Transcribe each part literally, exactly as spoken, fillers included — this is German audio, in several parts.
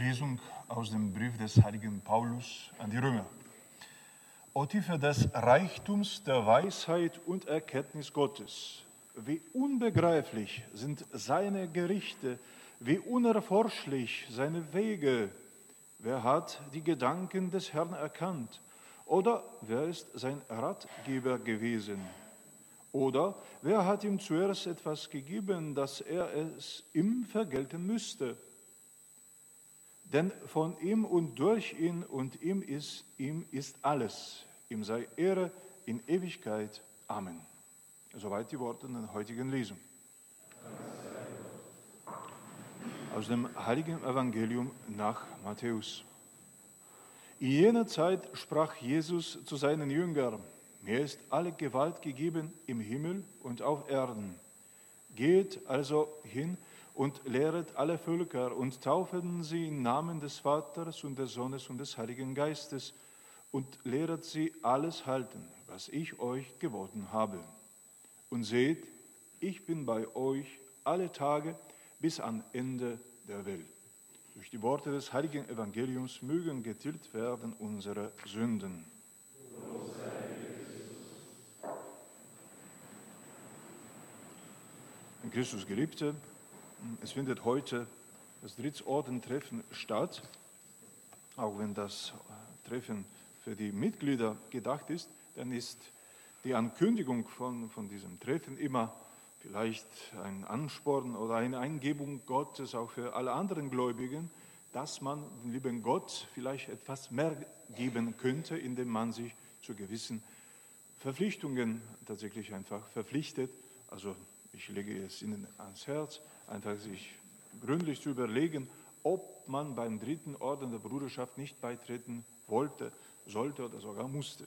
Lesung aus dem Brief des heiligen Paulus an die Römer. O Tiefe des Reichtums der Weisheit und Erkenntnis Gottes, wie unbegreiflich sind seine Gerichte, wie unerforschlich seine Wege. Wer hat die Gedanken des Herrn erkannt? Oder wer ist sein Ratgeber gewesen? Oder wer hat ihm zuerst etwas gegeben, dass er es ihm vergelten müsste? Denn von ihm und durch ihn und ihm ist, ihm ist alles. Ihm sei Ehre in Ewigkeit. Amen. Soweit die Worte der heutigen Lesung. Aus dem heiligen Evangelium nach Matthäus. In jener Zeit sprach Jesus zu seinen Jüngern: Mir ist alle Gewalt gegeben im Himmel und auf Erden. Geht also hin und lehret alle Völker und taufet sie im Namen des Vaters und des Sohnes und des Heiligen Geistes und lehret sie alles halten, was ich euch geboten habe. Und seht, ich bin bei euch alle Tage bis an Ende der Welt. Durch die Worte des heiligen Evangeliums mögen getilgt werden unsere Sünden. In Christus Geliebte, es findet heute das Drittordentreffen statt, auch wenn das Treffen für die Mitglieder gedacht ist, dann ist die Ankündigung von, von diesem Treffen immer vielleicht ein Ansporn oder eine Eingebung Gottes auch für alle anderen Gläubigen, dass man dem lieben Gott vielleicht etwas mehr geben könnte, indem man sich zu gewissen Verpflichtungen tatsächlich einfach verpflichtet. Also ich lege es Ihnen ans Herz, einfach sich gründlich zu überlegen, ob man beim dritten Orden der Bruderschaft nicht beitreten wollte, sollte oder sogar musste.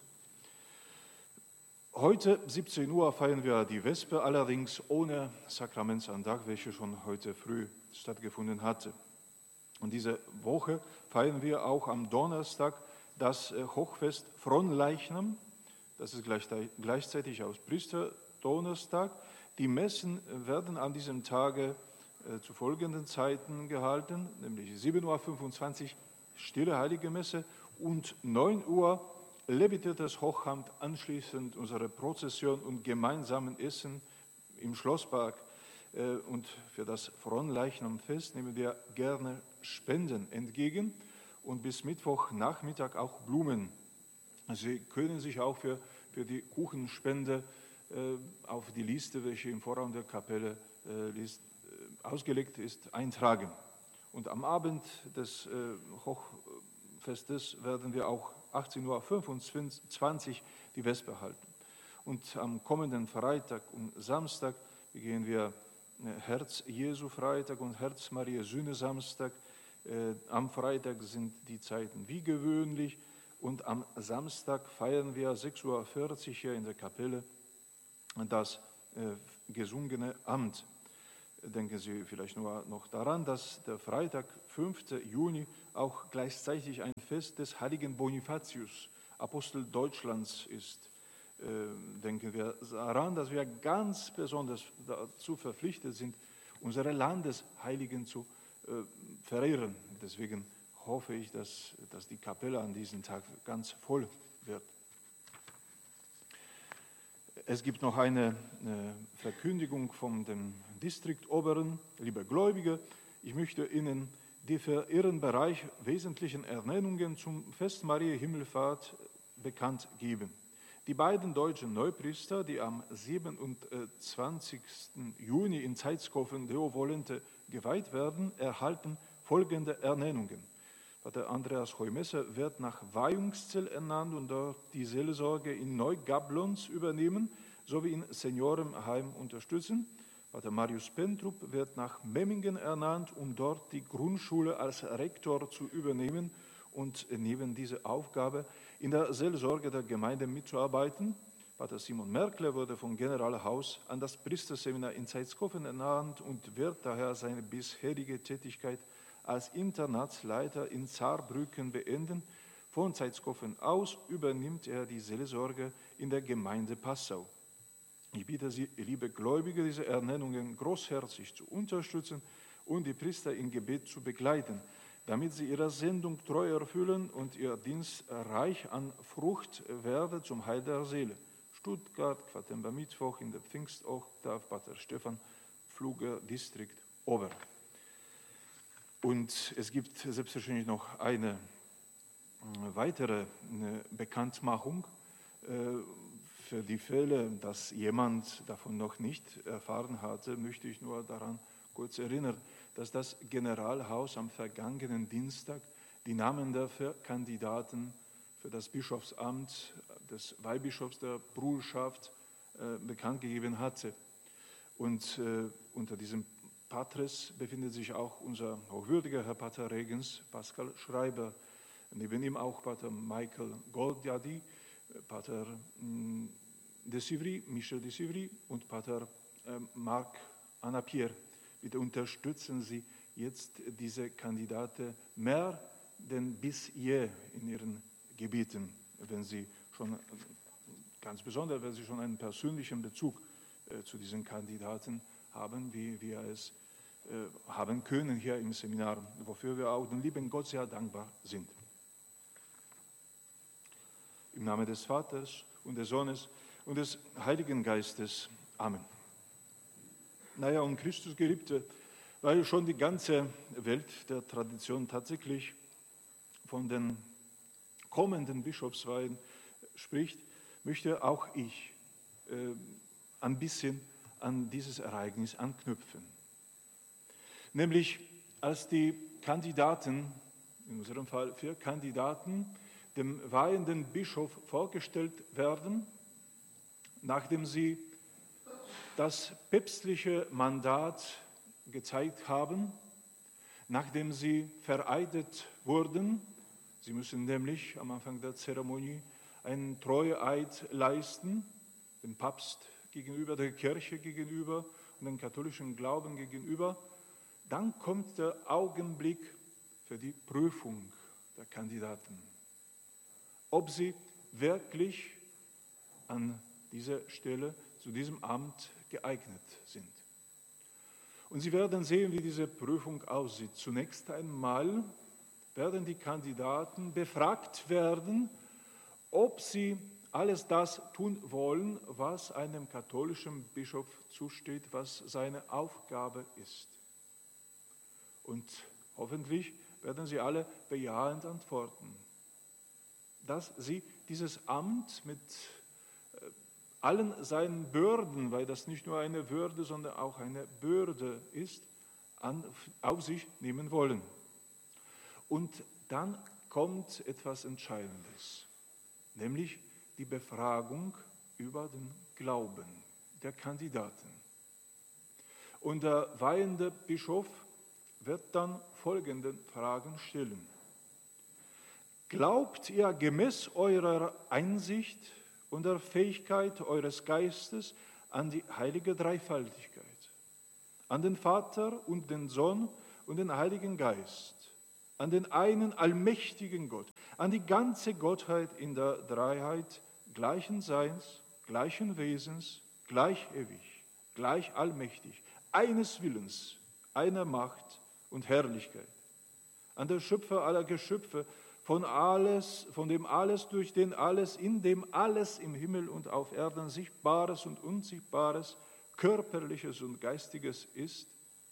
Heute, siebzehn Uhr, feiern wir die Vesper, allerdings ohne Sakramentsandacht, welche schon heute früh stattgefunden hatte. Und diese Woche feiern wir auch am Donnerstag das Hochfest Fronleichnam. Das ist gleichzeitig auch Priesterdonnerstag. Die Messen werden an diesem Tage äh, zu folgenden Zeiten gehalten, nämlich sieben Uhr fünfundzwanzig Stille Heilige Messe und neun Uhr levitiertes Hochamt, anschließend unsere Prozession und gemeinsamen Essen im Schlosspark. Äh, und für das Fronleichnamfest nehmen wir gerne Spenden entgegen und bis Mittwochnachmittag auch Blumen. Sie können sich auch für, für die Kuchenspende auf die Liste, welche im Vorraum der Kapelle äh, List, äh, ausgelegt ist, eintragen. Und am Abend des äh, Hochfestes werden wir auch achtzehn Uhr fünfundzwanzig die Vesper halten. Und am kommenden Freitag und Samstag begehen wir äh, Herz Jesu Freitag und Herz Maria Sühne Samstag. Äh, am Freitag sind die Zeiten wie gewöhnlich und am Samstag feiern wir sechs Uhr vierzig hier in der Kapelle das äh, gesungene Amt. Denken Sie vielleicht nur noch daran, dass der Freitag, fünften Juni, auch gleichzeitig ein Fest des heiligen Bonifatius, Apostel Deutschlands ist. Äh, denken wir daran, dass wir ganz besonders dazu verpflichtet sind, unsere Landesheiligen zu äh, verehren. Deswegen hoffe ich, dass, dass die Kapelle an diesem Tag ganz voll wird. Es gibt noch eine Verkündigung von dem Distriktoberen. Liebe Gläubige, ich möchte Ihnen die für Ihren Bereich wesentlichen Ernennungen zum Fest Maria Himmelfahrt bekannt geben. Die beiden deutschen Neupriester, die am siebenundzwanzigsten Juni in Zeitskofen Deo Volente geweiht werden, erhalten folgende Ernennungen. Pater Andreas Heumesser wird nach Weihungszell ernannt und dort die Seelsorge in Neugablons übernehmen, sowie in Seniorenheim unterstützen. Pater Marius Pentrup wird nach Memmingen ernannt, um dort die Grundschule als Rektor zu übernehmen und neben dieser Aufgabe in der Seelsorge der Gemeinde mitzuarbeiten. Pater Simon Merkle wurde vom Generalhaus an das Priesterseminar in Zeitskofen ernannt und wird daher seine bisherige Tätigkeit als Internatsleiter in Saarbrücken beenden. Von Zeitskofen aus übernimmt er die Seelsorge in der Gemeinde Passau. Ich bitte Sie, liebe Gläubige, diese Ernennungen großherzig zu unterstützen und die Priester im Gebet zu begleiten. damit sie ihrer Sendung treu erfüllen und ihr Dienst reich an Frucht werde zum Heil der Seele. Stuttgart, Quartember Mittwoch in der Pfingstoktav, Pater Stefan Pfluger, Distrikt Ober. Und es gibt selbstverständlich noch eine weitere Bekanntmachung für die Fälle, dass jemand davon noch nicht erfahren hatte, möchte ich nur daran kurz erinnern, dass das Generalhaus am vergangenen Dienstag die Namen der Kandidaten für das Bischofsamt des Weihbischofs der Bruderschaft äh, bekannt gegeben hatte. Und äh, unter diesem Patres befindet sich auch unser hochwürdiger Herr Pater Regens, Pascal Schreiber, neben ihm auch Pater Michael Goldiadi, Pater mh, de Sivry, Michel de Sivry und Pater äh, Marc Anna-Pierre. Bitte unterstützen Sie jetzt diese Kandidaten mehr denn bis je in ihren Gebieten, wenn sie schon, ganz besonders, wenn sie schon einen persönlichen Bezug äh, zu diesen Kandidaten haben, wie wir es äh, haben können hier im Seminar, wofür wir auch dem lieben Gott sehr dankbar sind. Im Namen des Vaters und des Sohnes und des Heiligen Geistes. Amen. Naja, und Christus Geliebte, weil schon die ganze Welt der Tradition tatsächlich von den kommenden Bischofsweihen spricht, möchte auch ich äh, ein bisschen an dieses Ereignis anknüpfen. Nämlich, als die Kandidaten, in unserem Fall vier Kandidaten, dem weihenden Bischof vorgestellt werden, nachdem sie das päpstliche Mandat gezeigt haben, nachdem sie vereidet wurden. Sie müssen nämlich am Anfang der Zeremonie einen Treueeid leisten, dem Papst gegenüber, der Kirche gegenüber und dem katholischen Glauben gegenüber. Dann kommt der Augenblick für die Prüfung der Kandidaten, ob sie wirklich an dieser Stelle zu diesem Amt geeignet sind. Und Sie werden sehen, wie diese Prüfung aussieht. Zunächst einmal werden die Kandidaten befragt werden, ob sie alles das tun wollen, was einem katholischen Bischof zusteht, was seine Aufgabe ist. Und hoffentlich werden sie alle bejahend antworten, dass sie dieses Amt mit allen seinen Bürden, weil das nicht nur eine Würde, sondern auch eine Bürde ist, an, auf sich nehmen wollen. Und dann kommt etwas Entscheidendes, nämlich die Befragung über den Glauben der Kandidaten. Und der weihende Bischof wird dann folgende Fragen stellen. Glaubt ihr gemäß eurer Einsicht und der Fähigkeit eures Geistes an die heilige Dreifaltigkeit, an den Vater und den Sohn und den Heiligen Geist, an den einen allmächtigen Gott, an die ganze Gottheit in der Dreiheit, gleichen Seins, gleichen Wesens, gleich ewig, gleich allmächtig, eines Willens, einer Macht und Herrlichkeit, an der Schöpfer aller Geschöpfe, von alles, von dem alles, durch den alles, in dem alles im Himmel und auf Erden Sichtbares und Unsichtbares, Körperliches und Geistiges ist.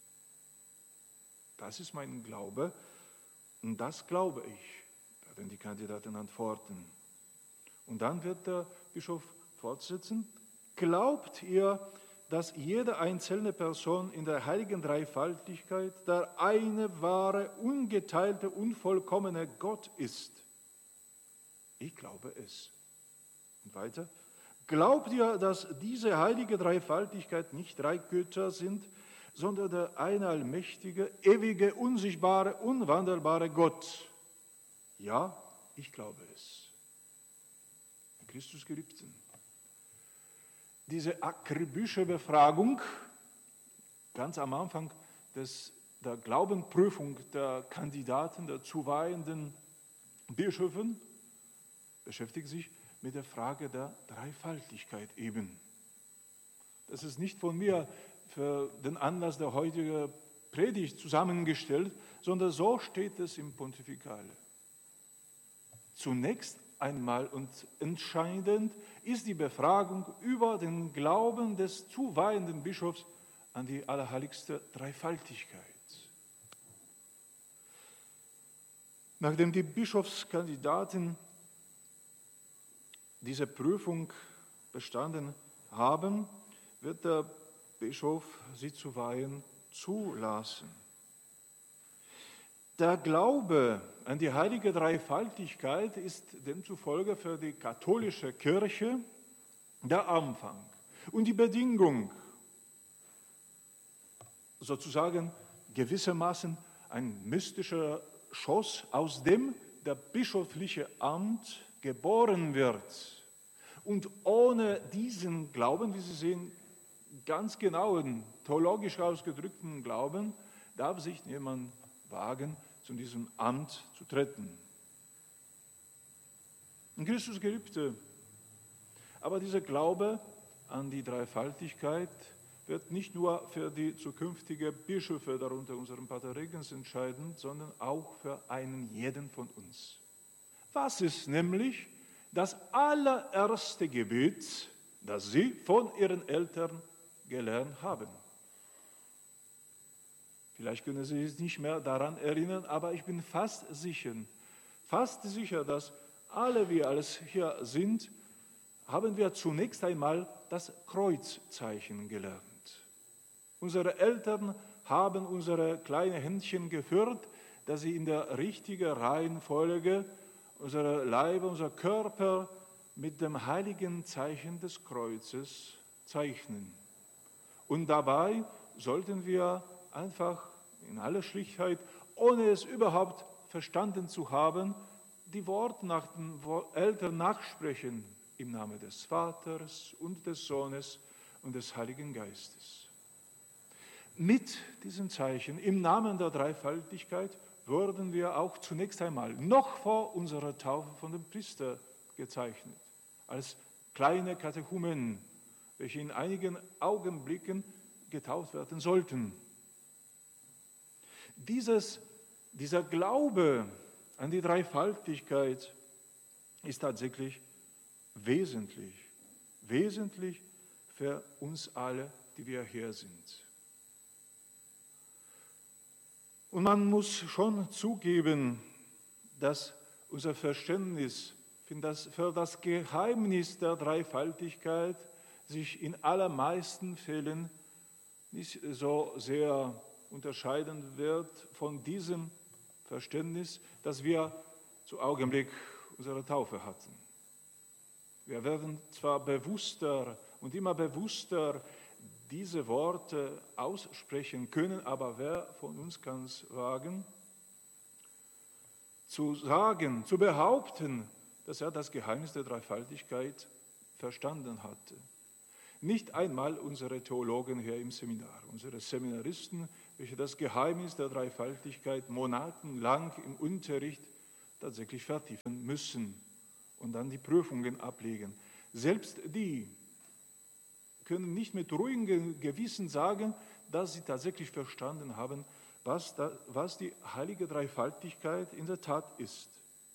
Das ist mein Glaube und das glaube ich, werden die Kandidaten antworten. Und dann wird der Bischof fortsetzen, glaubt ihr, dass jede einzelne Person in der heiligen Dreifaltigkeit der eine wahre, ungeteilte, unvollkommene Gott ist? Ich glaube es. Und weiter, glaubt ihr, dass diese heilige Dreifaltigkeit nicht drei Götter sind, sondern der eine allmächtige, ewige, unsichtbare, unwandelbare Gott? Ja, ich glaube es. Christus Geliebten. Diese akribische Befragung, ganz am Anfang des, der Glaubenprüfung der Kandidaten, der zuweihenden Bischöfen, beschäftigt sich mit der Frage der Dreifaltigkeit eben. Das ist nicht von mir für den Anlass der heutigen Predigt zusammengestellt, sondern so steht es im Pontifikale. Zunächst einmal und entscheidend ist die Befragung über den Glauben des zuweihenden Bischofs an die allerheiligste Dreifaltigkeit. Nachdem die Bischofskandidaten diese Prüfung bestanden haben, wird der Bischof sie zu weihen zulassen. Der Glaube an die heilige Dreifaltigkeit ist demzufolge für die katholische Kirche der Anfang und die Bedingung, sozusagen gewissermaßen ein mystischer Schoß, aus dem der bischöfliche Amt geboren wird. Und ohne diesen Glauben, wie Sie sehen, ganz genauen, theologisch ausgedrückten Glauben, darf sich niemand wagen, zu diesem Amt zu treten. In Christus Geliebte, aber dieser Glaube an die Dreifaltigkeit wird nicht nur für die zukünftigen Bischöfe, darunter unseren Pater Regens, entscheidend, sondern auch für einen jeden von uns. Was ist nämlich das allererste Gebet, das Sie von Ihren Eltern gelernt haben? Vielleicht können Sie sich nicht mehr daran erinnern, aber ich bin fast sicher, fast sicher, dass alle wir alles hier sind, haben wir zunächst einmal das Kreuzzeichen gelernt. Unsere Eltern haben unsere kleinen Händchen geführt, dass sie in der richtigen Reihenfolge unsere Leibe, unser Körper mit dem heiligen Zeichen des Kreuzes zeichnen. Und dabei sollten wir einfach in aller Schlichtheit, ohne es überhaupt verstanden zu haben, die Worte nach den Eltern nachsprechen im Namen des Vaters und des Sohnes und des Heiligen Geistes. Mit diesen Zeichen im Namen der Dreifaltigkeit wurden wir auch zunächst einmal noch vor unserer Taufe von dem Priester gezeichnet, als kleine Katechumen, welche in einigen Augenblicken getauft werden sollten. Dieses, dieser Glaube an die Dreifaltigkeit ist tatsächlich wesentlich, wesentlich für uns alle, die wir hier sind. Und man muss schon zugeben, dass unser Verständnis für das Geheimnis der Dreifaltigkeit sich in allermeisten Fällen nicht so sehr unterscheiden wird von diesem Verständnis, das wir zu Augenblick unserer Taufe hatten. Wir werden zwar bewusster und immer bewusster diese Worte aussprechen können, aber wer von uns kann es wagen, zu sagen, zu behaupten, dass er das Geheimnis der Dreifaltigkeit verstanden hatte? Nicht einmal unsere Theologen hier im Seminar, unsere Seminaristen, welche das Geheimnis der Dreifaltigkeit monatelang im Unterricht tatsächlich vertiefen müssen und dann die Prüfungen ablegen. Selbst die können nicht mit ruhigem Gewissen sagen, dass sie tatsächlich verstanden haben, was, da, was die heilige Dreifaltigkeit in der Tat ist.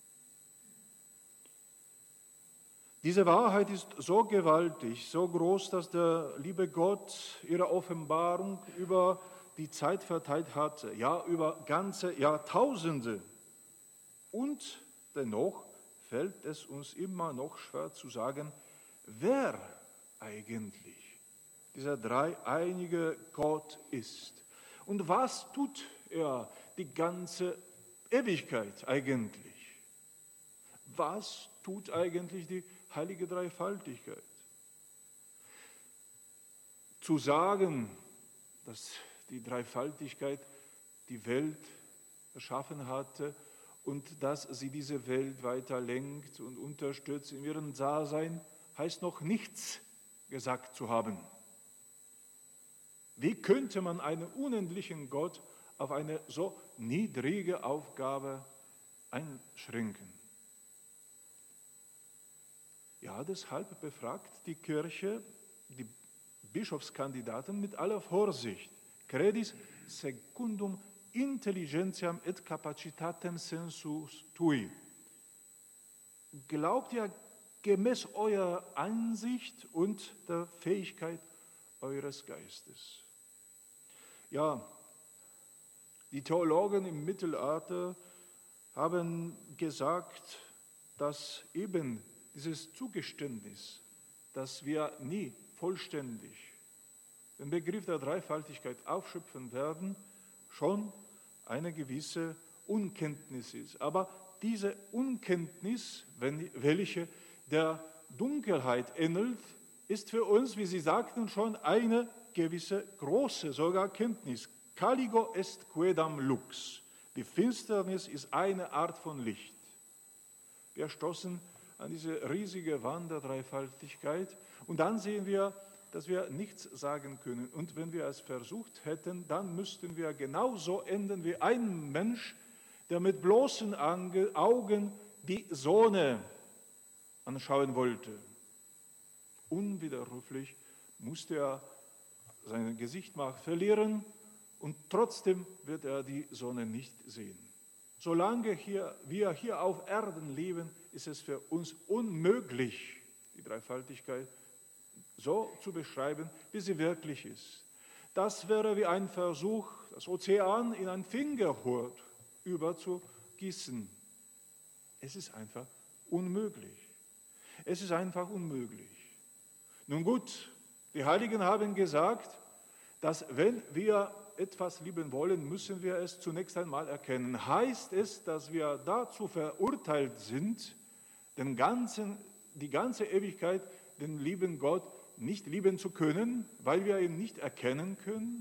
Diese Wahrheit ist so gewaltig, so groß, dass der liebe Gott ihre Offenbarung über die Zeit verteilt hatte, ja über ganze Jahrtausende. Und dennoch fällt es uns immer noch schwer zu sagen, wer eigentlich dieser dreieinige Gott ist. Und was tut er die ganze Ewigkeit eigentlich? Was tut eigentlich die heilige Dreifaltigkeit? Zu sagen, dass die Dreifaltigkeit die Welt erschaffen hatte und dass sie diese Welt weiter lenkt und unterstützt in ihrem Dasein, heißt noch nichts gesagt zu haben. Wie könnte man einen unendlichen Gott auf eine so niedrige Aufgabe einschränken? Ja, deshalb befragt die Kirche die Bischofskandidaten mit aller Vorsicht. Credis secundum intelligentiam et capacitatem sensus tui. Glaubt ihr gemäß eurer Ansicht und der Fähigkeit eures Geistes. Ja, die Theologen im Mittelalter haben gesagt, dass eben dieses Zugeständnis, dass wir nie vollständig den Begriff der Dreifaltigkeit aufschöpfen werden, schon eine gewisse Unkenntnis ist. Aber diese Unkenntnis, welche der Dunkelheit ähnelt, ist für uns, wie Sie sagten, schon eine gewisse große, sogar Kenntnis. Caligo est quedam lux. Die Finsternis ist eine Art von Licht. Wir stoßen an diese riesige Wand der Dreifaltigkeit und dann sehen wir, dass wir nichts sagen können. Und wenn wir es versucht hätten, dann müssten wir genauso enden wie ein Mensch, der mit bloßen Augen die Sonne anschauen wollte. Unwiderruflich musste er sein Gesicht mal verlieren und trotzdem wird er die Sonne nicht sehen. Solange hier, wir hier auf Erden leben, ist es für uns unmöglich, die Dreifaltigkeit so zu beschreiben, wie sie wirklich ist. Das wäre wie ein Versuch, das Ozean in ein Fingerhut überzugießen. Es ist einfach unmöglich. Es ist einfach unmöglich. Nun gut, die Heiligen haben gesagt, dass wenn wir etwas lieben wollen, müssen wir es zunächst einmal erkennen. Heißt es, dass wir dazu verurteilt sind, den ganzen, die ganze Ewigkeit den lieben Gott nicht lieben zu können, weil wir ihn nicht erkennen können?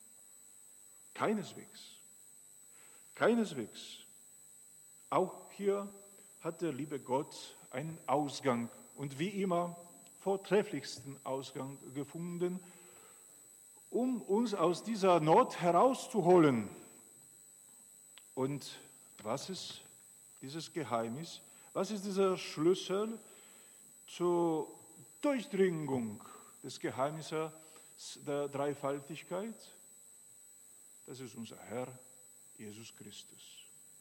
Keineswegs. Keineswegs. Auch hier hat der liebe Gott einen Ausgang und wie immer vortrefflichsten Ausgang gefunden, um uns aus dieser Not herauszuholen. Und was ist dieses Geheimnis? Was ist dieser Schlüssel zur Durchdringung des Geheimnisses der Dreifaltigkeit? Das ist unser Herr Jesus Christus.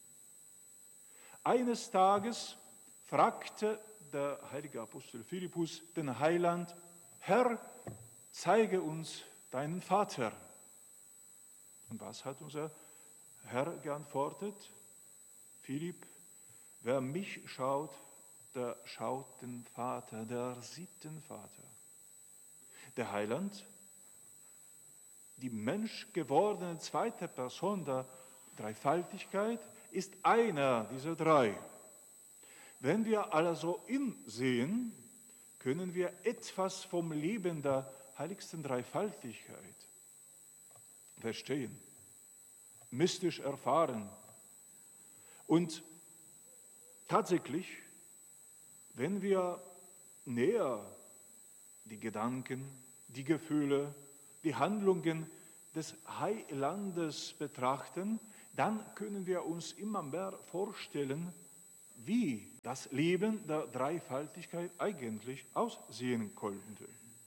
Eines Tages fragte der heilige Apostel Philippus den Heiland: Herr, zeige uns deinen Vater. Und was hat unser Herr geantwortet? Philipp, wer mich schaut, der schaut den Vater, der sieht den Vater. Der Heiland, die menschgewordene zweite Person der Dreifaltigkeit, ist einer dieser drei. Wenn wir also ihn sehen, können wir etwas vom Leben der heiligsten Dreifaltigkeit verstehen, mystisch erfahren. Und tatsächlich, wenn wir näher die Gedanken, die Gefühle, die Handlungen des Heilandes betrachten, dann können wir uns immer mehr vorstellen, wie das Leben der Dreifaltigkeit eigentlich aussehen könnte.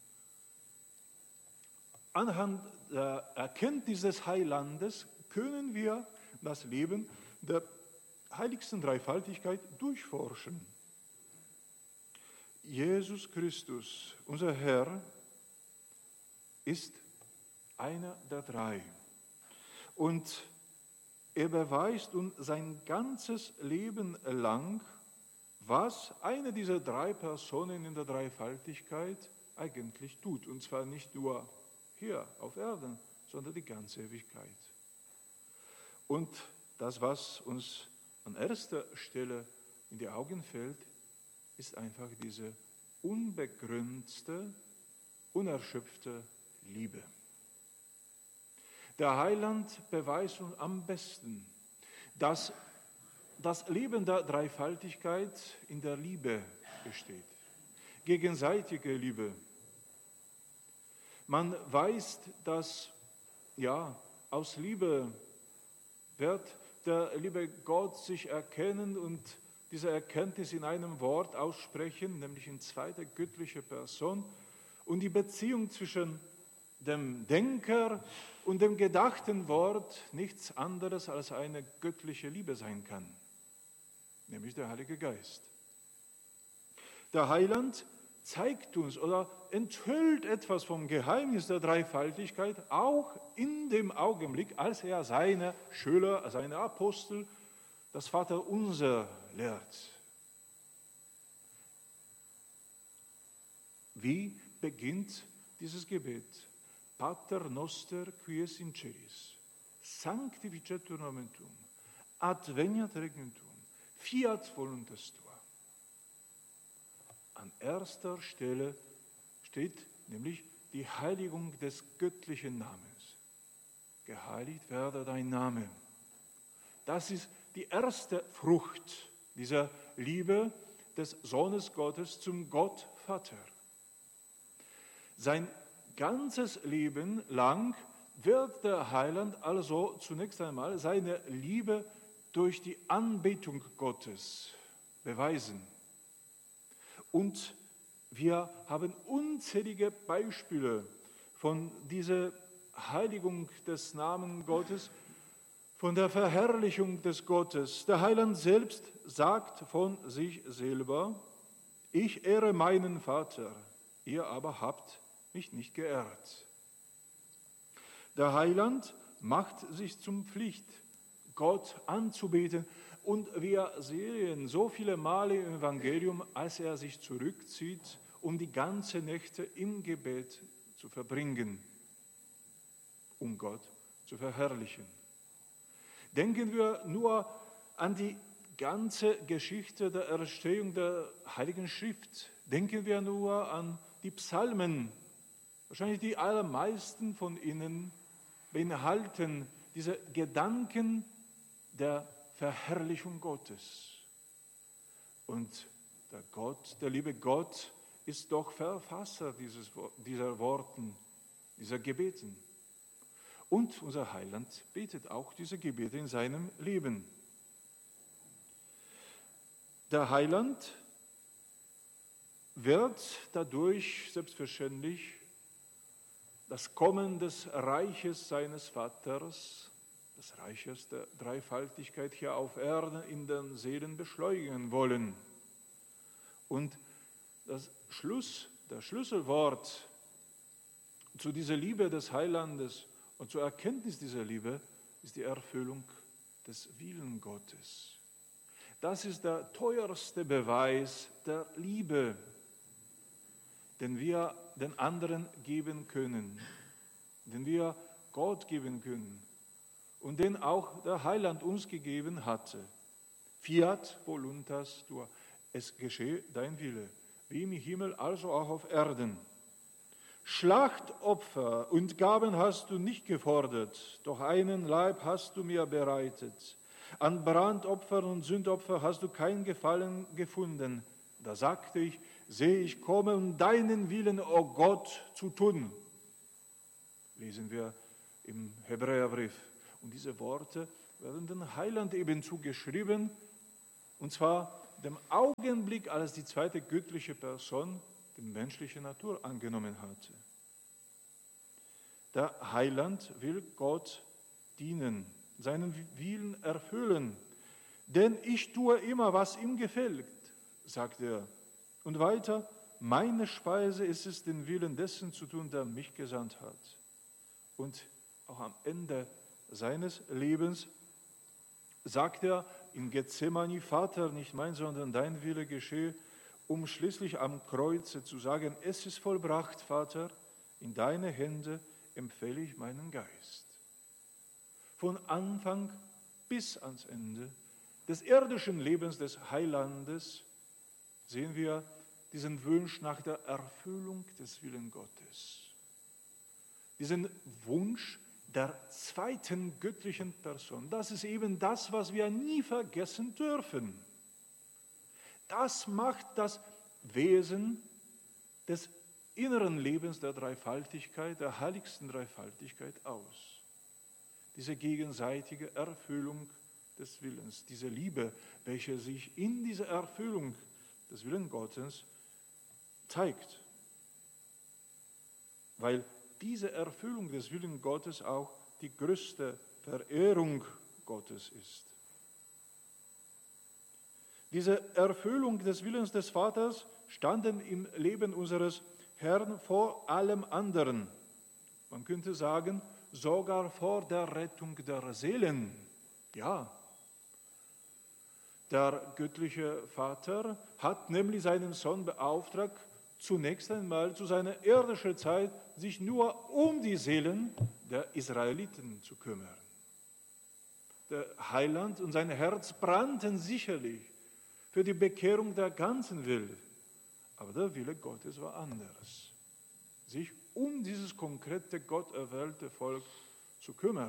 Anhand der Erkenntnis des Heilandes können wir das Leben der heiligsten Dreifaltigkeit durchforschen. Jesus Christus, unser Herr, ist einer der drei. Und er beweist uns sein ganzes Leben lang, was eine dieser drei Personen in der Dreifaltigkeit eigentlich tut. Und zwar nicht nur hier auf Erden, sondern die ganze Ewigkeit. Und das, was uns an erster Stelle in die Augen fällt, ist einfach diese unbegrenzte, unerschöpfte Liebe. Der Heiland beweist uns am besten, dass das Leben der Dreifaltigkeit in der Liebe besteht. Gegenseitige Liebe. Man weiß, dass ja, aus Liebe wird der liebe Gott sich erkennen und diese Erkenntnis in einem Wort aussprechen, nämlich in zweiter göttlicher Person. Und die Beziehung zwischen dem Denker und dem gedachten Wort nichts anderes als eine göttliche Liebe sein kann, nämlich der Heilige Geist. Der Heiland zeigt uns oder enthüllt etwas vom Geheimnis der Dreifaltigkeit, auch in dem Augenblick, als er seine Schüler, seine Apostel, das Vaterunser lehrt. Wie beginnt dieses Gebet? Pater noster qui es in celis, sanctificetur nomen tuum, adveniat regnum tuum, fiat voluntas tua. An erster Stelle steht nämlich die Heiligung des göttlichen Namens. Geheiligt werde dein Name. Das ist die erste Frucht dieser Liebe des Sohnes Gottes zum Gott Vater. Sein ganzes Leben lang wird der Heiland also zunächst einmal seine Liebe durch die Anbetung Gottes beweisen. Und wir haben unzählige Beispiele von dieser Heiligung des Namens Gottes, von der Verherrlichung des Gottes. Der Heiland selbst sagt von sich selber: Ich ehre meinen Vater, ihr aber habt mich nicht geehrt. Der Heiland macht sich zum Pflicht, Gott anzubeten. Und wir sehen so viele Male im Evangelium, als er sich zurückzieht, um die ganze Nächte im Gebet zu verbringen, um Gott zu verherrlichen. Denken wir nur an die ganze Geschichte der Erstehung der Heiligen Schrift. Denken wir nur an die Psalmen. Wahrscheinlich die allermeisten von ihnen beinhalten diese Gedanken der Verherrlichung Gottes. Und der Gott, der liebe Gott, ist doch Verfasser dieses, dieser Worten, dieser Gebeten. Und unser Heiland betet auch diese Gebete in seinem Leben. Der Heiland wird dadurch selbstverständlich das Kommen des Reiches seines Vaters, des Reiches der Dreifaltigkeit hier auf Erden in den Seelen beschleunigen wollen. Und das Schluss, das Schlüsselwort zu dieser Liebe des Heilandes und zur Erkenntnis dieser Liebe ist die Erfüllung des Willens Gottes. Das ist der teuerste Beweis der Liebe, den wir den anderen geben können, den wir Gott geben können und den auch der Heiland uns gegeben hatte. Fiat voluntas tua, es geschehe dein Wille, wie im Himmel, also auch auf Erden. Schlachtopfer und Gaben hast du nicht gefordert, doch einen Leib hast du mir bereitet. An Brandopfern und Sündopfer hast du kein Gefallen gefunden. Da sagte ich, sehe, ich komme, um deinen Willen, o oh Gott, zu tun. Lesen wir im Hebräerbrief. Und diese Worte werden dem Heiland eben zugeschrieben, und zwar dem Augenblick, als die zweite göttliche Person die menschliche Natur angenommen hatte. Der Heiland will Gott dienen, seinen Willen erfüllen, denn ich tue immer, was ihm gefällt, sagt er. Und weiter, meine Speise ist es, den Willen dessen zu tun, der mich gesandt hat. Und auch am Ende seines Lebens sagt er in Gethsemane, Vater, nicht mein, sondern dein Wille geschehe, um schließlich am Kreuze zu sagen, es ist vollbracht, Vater, in deine Hände empfehle ich meinen Geist. Von Anfang bis ans Ende des irdischen Lebens des Heilandes sehen wir diesen Wunsch nach der Erfüllung des Willens Gottes. Diesen Wunsch der zweiten göttlichen Person. Das ist eben das, was wir nie vergessen dürfen. Das macht das Wesen des inneren Lebens der Dreifaltigkeit, der heiligsten Dreifaltigkeit aus. Diese gegenseitige Erfüllung des Willens, diese Liebe, welche sich in dieser Erfüllung des Willens Gottes zeigt. Weil diese Erfüllung des Willens Gottes auch die größte Verehrung Gottes ist. Diese Erfüllung des Willens des Vaters standen im Leben unseres Herrn vor allem anderen. Man könnte sagen, sogar vor der Rettung der Seelen. Ja, der göttliche Vater hat nämlich seinen Sohn beauftragt, zunächst einmal zu seiner irdischen Zeit sich nur um die Seelen der Israeliten zu kümmern. Der Heiland und sein Herz brannten sicherlich für die Bekehrung der ganzen Welt. Aber der Wille Gottes war anders. Sich um dieses konkrete, gotterwählte Volk zu kümmern.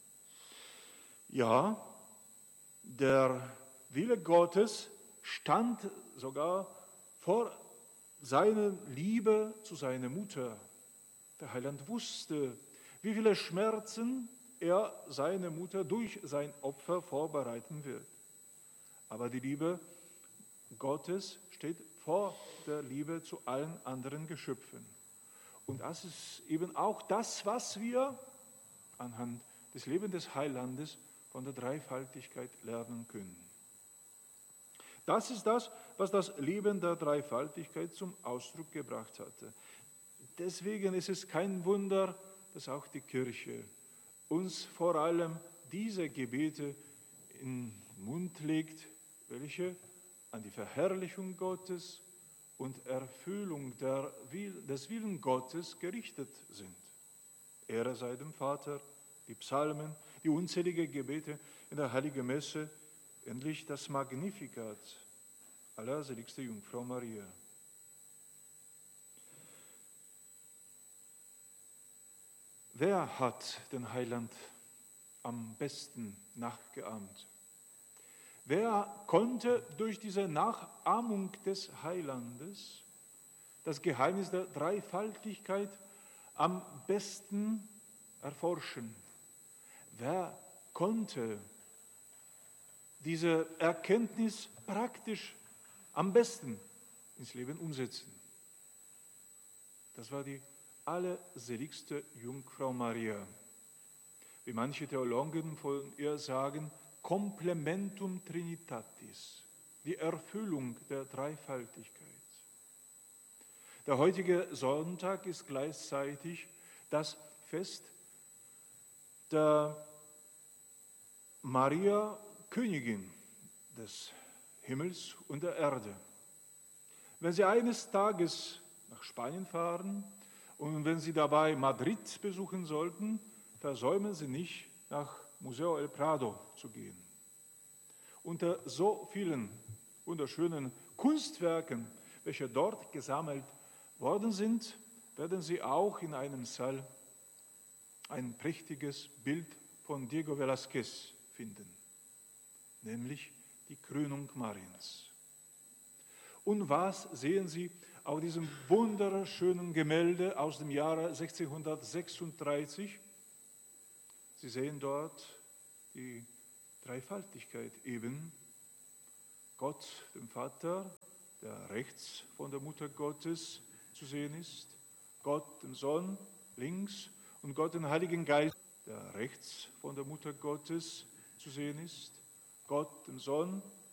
Ja, der Wille Gottes stand sogar vor seiner Liebe zu seiner Mutter. Der Heiland wusste, wie viele Schmerzen er seine Mutter durch sein Opfer vorbereiten wird. Aber die Liebe Gottes steht vor der Liebe zu allen anderen Geschöpfen. Und das ist eben auch das, was wir anhand des Lebens des Heilandes von der Dreifaltigkeit lernen können. Das ist das, was das Leben der Dreifaltigkeit zum Ausdruck gebracht hatte. Deswegen ist es kein Wunder, dass auch die Kirche uns vor allem diese Gebete in den Mund legt, welche an die Verherrlichung Gottes und Erfüllung der, des Willens Gottes gerichtet sind. Ehre sei dem Vater, die Psalmen, die unzähligen Gebete in der Heiligen Messe, endlich das Magnificat, allerseligste Jungfrau Maria. Wer hat den Heiland am besten nachgeahmt? Wer konnte durch diese Nachahmung des Heilandes das Geheimnis der Dreifaltigkeit am besten erforschen? Wer konnte diese Erkenntnis praktisch am besten ins Leben umsetzen? Das war die allerseligste Jungfrau Maria. Wie manche Theologen von ihr sagen, Complementum Trinitatis, die Erfüllung der Dreifaltigkeit. Der heutige Sonntag ist gleichzeitig das Fest der Maria, Königin des Himmels und der Erde. Wenn Sie eines Tages nach Spanien fahren und wenn Sie dabei Madrid besuchen sollten, versäumen Sie nicht, nach Museo El Prado zu gehen. Unter so vielen wunderschönen Kunstwerken, welche dort gesammelt worden sind, werden Sie auch in einem Saal ein prächtiges Bild von Diego Velázquez finden, nämlich die Krönung Mariens. Und was sehen Sie auf diesem wunderschönen Gemälde aus dem Jahre sechzehnhundertsechsunddreißig? Sie sehen dort die Dreifaltigkeit eben. Gott, dem Vater, der rechts von der Mutter Gottes zu sehen ist, Gott, dem Sohn, links, und Gott, den Heiligen Geist, der rechts von der Mutter Gottes zu sehen ist, Gott, dem Sohn,